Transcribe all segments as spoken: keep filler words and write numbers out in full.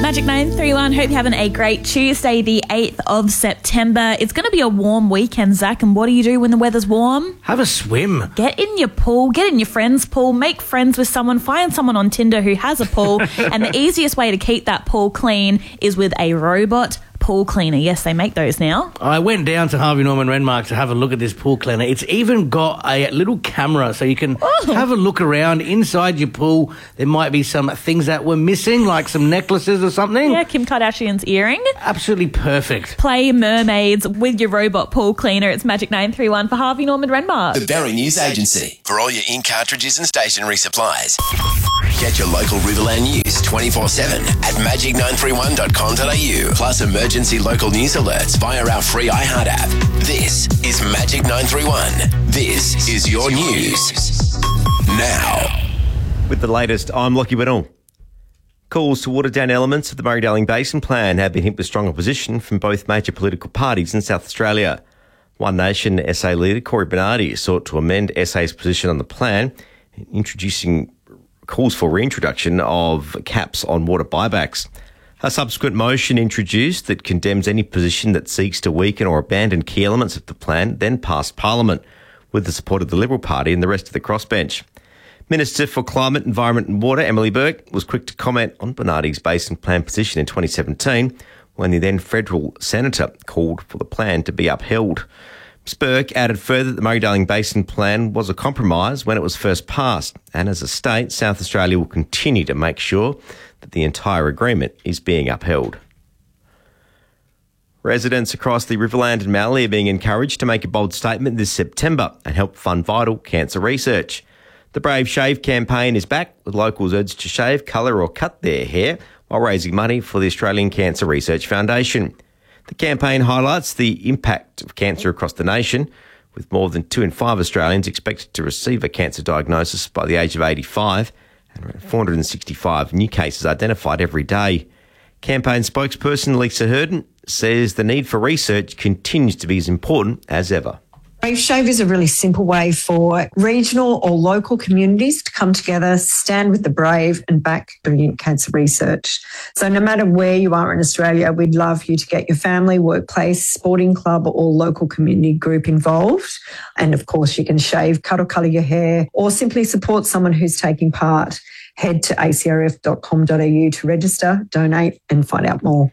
Magic nine three one, hope you're having a great Tuesday, the eighth of September. It's going to be a warm weekend, Zach, and what do you do when the weather's warm? Have a swim. Get in your pool, get in your friend's pool, make friends with someone, find someone on Tinder who has a pool, and the easiest way to keep that pool clean is with a robot pool cleaner. Yes, they make those now. I went down to Harvey Norman Renmark to have a look at this pool cleaner. It's even got a little camera so you can oh. have a look around inside your pool. There might be some things that were missing, like some necklaces or something. Yeah, Kim Kardashian's earring. Absolutely perfect. Play mermaids with your robot pool cleaner. It's Magic nine three one for Harvey Norman Renmark. The Berry News Agency. For all your ink cartridges and stationery supplies. Get your local Riverland news twenty-four seven at magic nine three one dot com dot a u. Plus emergency local news alerts via our free iHeart app. This is Magic nine three one. This is your news. Now. With the latest, I'm Lockie Whittle. Calls to water down elements of the Murray-Darling Basin Plan have been hit with strong opposition from both major political parties in South Australia. One Nation S A leader Cory Bernardi sought to amend S A's position on the plan, introducing calls for reintroduction of caps on water buybacks. A subsequent motion introduced that condemns any position that seeks to weaken or abandon key elements of the plan then passed Parliament, with the support of the Liberal Party and the rest of the crossbench. Minister for Climate, Environment and Water, Emily Burke, was quick to comment on Bernardi's Basin Plan position in twenty seventeen, when the then federal senator called for the plan to be upheld. Miz Burke added further that the Murray-Darling Basin Plan was a compromise when it was first passed, and as a state, South Australia will continue to make sure that the entire agreement is being upheld. Residents across the Riverland and Mallee are being encouraged to make a bold statement this September and help fund vital cancer research. The Brave Shave campaign is back, with locals urged to shave, colour or cut their hair while raising money for the Australian Cancer Research Foundation. The campaign highlights the impact of cancer across the nation, with more than two in five Australians expected to receive a cancer diagnosis by the age of eighty-five, and around four hundred sixty-five new cases identified every day. Campaign spokesperson Lisa Herden says the need for research continues to be as important as ever. Brave Shave is a really simple way for regional or local communities to come together, stand with the brave and back brilliant cancer research. So no matter where you are in Australia, we'd love you to get your family, workplace, sporting club or local community group involved. And of course, you can shave, cut or colour your hair or simply support someone who's taking part. Head to a c r f dot com dot a u to register, donate and find out more.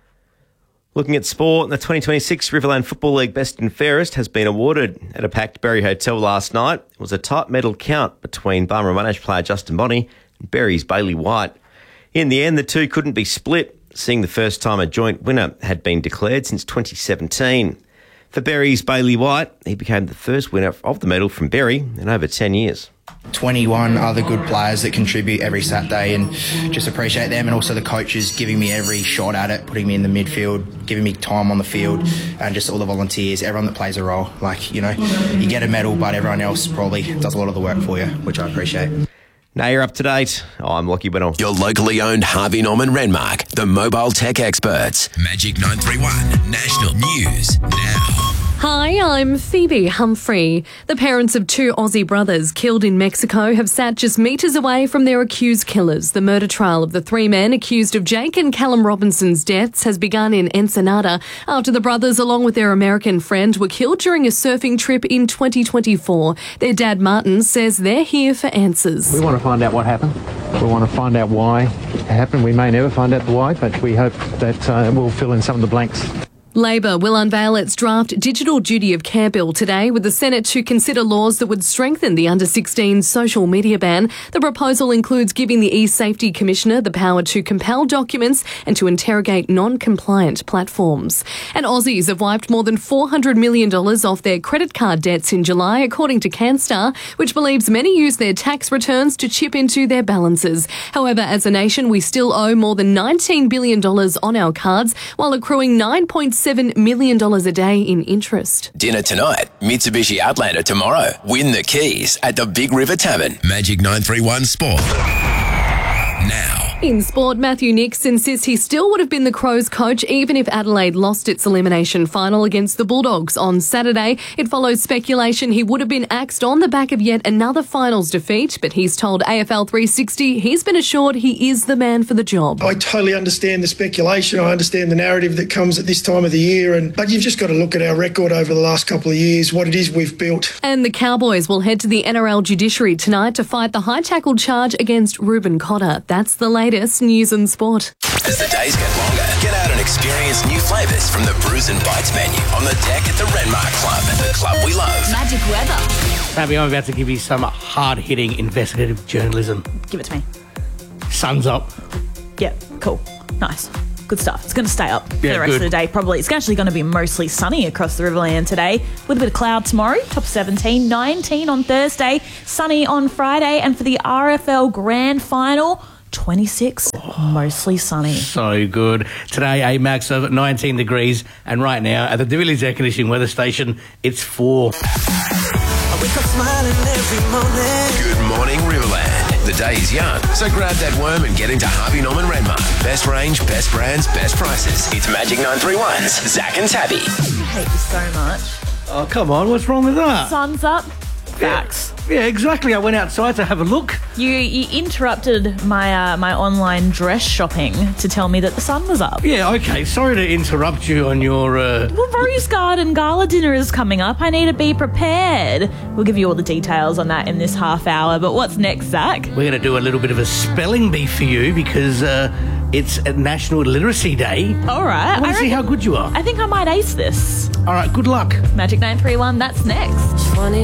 Looking at sport, the twenty twenty-six Riverland Football League Best and Fairest has been awarded at a packed Berry Hotel last night. It was a tight medal count between Barmera Monash player Justin Bonney and Berry's Bailey White. In the end, the two couldn't be split, seeing the first time a joint winner had been declared since twenty seventeen. For Berry's Bailey White, he became the first winner of the medal from Berry in over ten years. twenty-one other good players that contribute every Saturday, and just appreciate them, and also the coaches giving me every shot at it, putting me in the midfield, giving me time on the field, and just all the volunteers, everyone that plays a role. Like, you know, you get a medal, but everyone else probably does a lot of the work for you, which I appreciate. Now you're up to date. I'm Lockie Whittle. Your locally owned Harvey Norman Renmark, the mobile tech experts. Magic nine three one, National News Now. Hi, I'm Phoebe Humphrey. The parents of two Aussie brothers killed in Mexico have sat just metres away from their accused killers. The murder trial of the three men accused of Jake and Callum Robinson's deaths has begun in Ensenada after the brothers, along with their American friend, were killed during a surfing trip in twenty twenty-four. Their dad, Martin, says they're here for answers. We want to find out what happened. We want to find out why it happened. We may never find out the why, but we hope that uh, we'll fill in some of the blanks. Labor will unveil its draft Digital Duty of Care bill today, with the Senate to consider laws that would strengthen the under sixteen social media ban. The proposal includes giving the e-Safety Commissioner the power to compel documents and to interrogate non-compliant platforms. And Aussies have wiped more than four hundred million dollars off their credit card debts in July, according to Canstar, which believes many use their tax returns to chip into their balances. However, as a nation, we still owe more than nineteen billion dollars on our cards, while accruing nine point seven million dollars a day in interest. Dinner tonight, Mitsubishi Outlander tomorrow. Win the keys at the Big River Tavern. Magic nine three one Sport. Now. In sport, Matthew Nicks insists he still would have been the Crows coach even if Adelaide lost its elimination final against the Bulldogs on Saturday. It follows speculation he would have been axed on the back of yet another finals defeat, but he's told A F L three sixty he's been assured he is the man for the job. I totally understand the speculation. I understand the narrative that comes at this time of the year, and but you've just got to look at our record over the last couple of years, what it is we've built. And the Cowboys will head to the N R L judiciary tonight to fight the high tackle charge against Ruben Cotter. That's the latest news and sport. As the days get longer, get out and experience new flavours from the Brews and Bites menu on the deck at the Renmark Club, the club we love. Magic weather. Tabby, I'm about to give you some hard-hitting investigative journalism. Give it to me. Sun's up. Yeah, cool. Nice. Good stuff. It's going to stay up for Yeah, the rest good. of the day, probably. It's actually going to be mostly sunny across the Riverland today, with a bit of cloud tomorrow, top seventeen, nineteen on Thursday, sunny on Friday, and for the R F L Grand Final, twenty-six, mostly sunny. So good. Today, a max of nineteen degrees, and right now, at the Divillies Air Conditioning weather station, it's four. I wake up smiling every morning. Good morning, Riverland. The day is young, so grab that worm and get into Harvey Norman Renmark. Best range, best brands, best prices. It's Magic nine three one's Zach and Tabby. I hate you so much. Oh, come on. What's wrong with that? Sun's up. Facts. Yeah, exactly. I went outside to have a look. You you interrupted my uh, my online dress shopping to tell me that the sun was up. Yeah, okay. Sorry to interrupt you on your... Uh... Well, Rose Garden Gala dinner is coming up. I need to be prepared. We'll give you all the details on that in this half hour. But what's next, Zach? We're going to do a little bit of a spelling bee for you because uh, it's a National Literacy Day. All right. I want to see how good you are. I think I might ace this. All right, good luck. Magic nine three one, that's next. twenty